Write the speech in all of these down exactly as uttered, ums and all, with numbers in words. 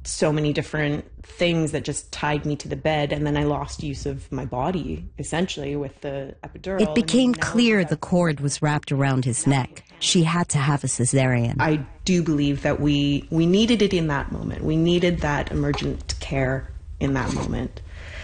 so many different things that just tied me to the bed. And then I lost use of my body, essentially, with the epidural. It became clear the cord was wrapped around his neck. She had to have a cesarean. I do believe that we, we needed it in that moment. We needed that emergent care in that moment.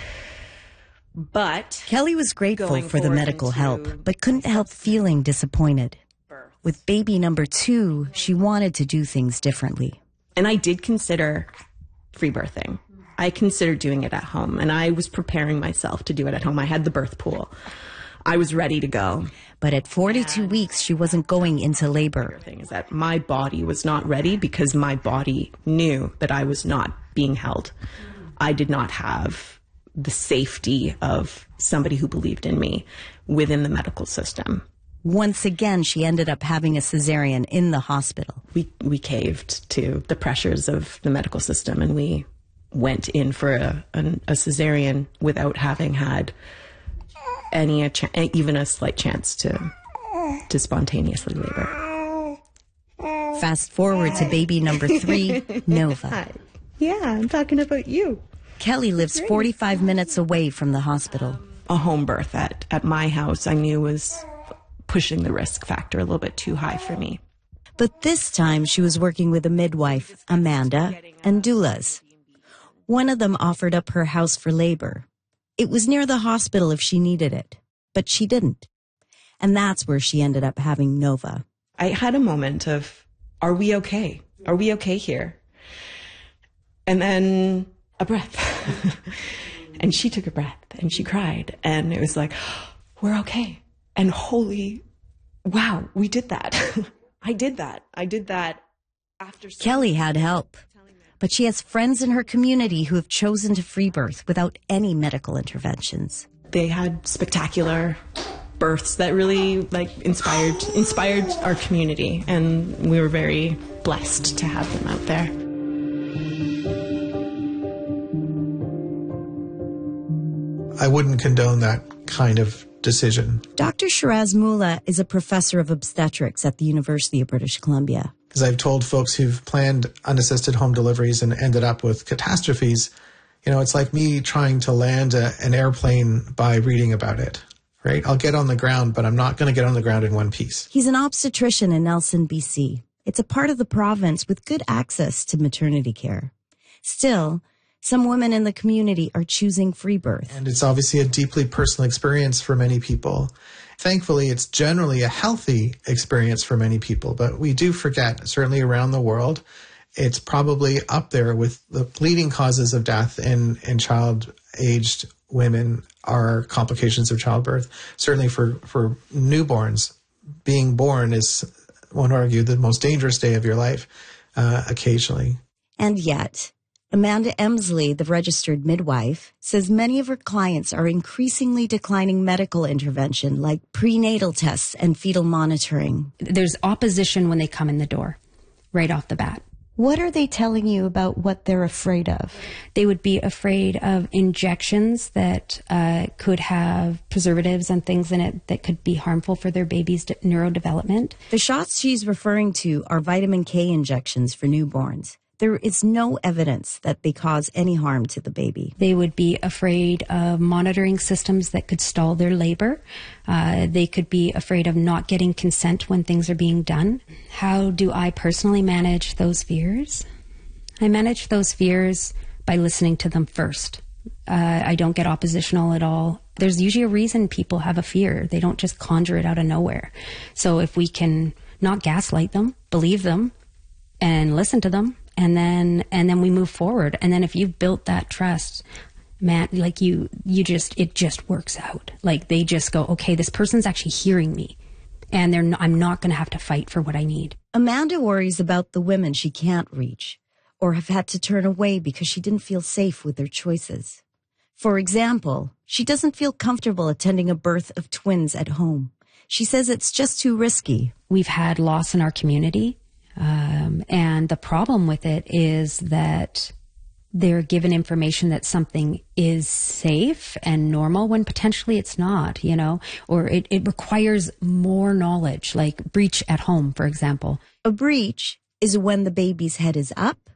But Kelly was grateful for the medical help, but couldn't help feeling disappointed. With baby number two, she wanted to do things differently. And I did consider free birthing. I considered doing it at home, and I was preparing myself to do it at home. I had the birth pool. I was ready to go. But at forty-two and weeks, she wasn't going into labor. The thing is that my body was not ready because my body knew that I was not being held. I did not have the safety of somebody who believed in me within the medical system. Once again, she ended up having a cesarean in the hospital. We we caved to the pressures of the medical system, and we went in for a, a, a cesarean without having had any, a ch- even a slight chance to to spontaneously labor. Fast forward to baby number three, Nova. Hi. Yeah, I'm talking about you. Kelly lives forty-five minutes away from the hospital. A home birth at, at my house I knew was pushing the risk factor a little bit too high for me. But this time she was working with a midwife, Amanda, and doulas. One of them offered up her house for labor. It was near the hospital if she needed it, but she didn't. And that's where she ended up having Nova. I had a moment of, are we okay? Are we okay here? And then a breath. And she took a breath and she cried. And it was like, we're okay. And holy, wow, we did that. I did that. I did that after. Kelly had help, but she has friends in her community who have chosen to free birth without any medical interventions. They had spectacular births that really like inspired inspired our community, and we were very blessed to have them out there. I wouldn't condone that kind of decision. Doctor Shiraz Mullah is a professor of obstetrics at the University of British Columbia. Because I've told folks who've planned unassisted home deliveries and ended up with catastrophes, you know, it's like me trying to land a, an airplane by reading about it, right? I'll get on the ground, but I'm not going to get on the ground in one piece. He's an obstetrician in Nelson, B C. It's a part of the province with good access to maternity care. Still, some women in the community are choosing free birth. And it's obviously a deeply personal experience for many people. Thankfully, it's generally a healthy experience for many people, but we do forget, certainly around the world, it's probably up there with the leading causes of death in, in child-aged women are complications of childbirth. Certainly for, for newborns, being born is, one would argue, the most dangerous day of your life, uh, occasionally. And yet, Amanda Emsley, the registered midwife, says many of her clients are increasingly declining medical intervention like prenatal tests and fetal monitoring. There's opposition when they come in the door, right off the bat. What are they telling you about what they're afraid of? They would be afraid of injections that uh, could have preservatives and things in it that could be harmful for their baby's de- neurodevelopment. The shots she's referring to are vitamin K injections for newborns. There is no evidence that they cause any harm to the baby. They would be afraid of monitoring systems that could stall their labor. Uh, they could be afraid of not getting consent when things are being done. How do I personally manage those fears? I manage those fears by listening to them first. Uh, I don't get oppositional at all. There's usually a reason people have a fear. They don't just conjure it out of nowhere. So if we can not gaslight them, believe them, and listen to them, And then, and then we move forward. And then if you've built that trust, man, like you, you just, it just works out. Like they just go, okay, this person's actually hearing me and they're not, I'm not going to have to fight for what I need. Amanda worries about the women she can't reach or have had to turn away because she didn't feel safe with their choices. For example, she doesn't feel comfortable attending a birth of twins at home. She says it's just too risky. We've had loss in our community. Um, and the problem with it is that they're given information that something is safe and normal when potentially it's not, you know, or it, it requires more knowledge, like breech at home, for example. A breech is when the baby's head is up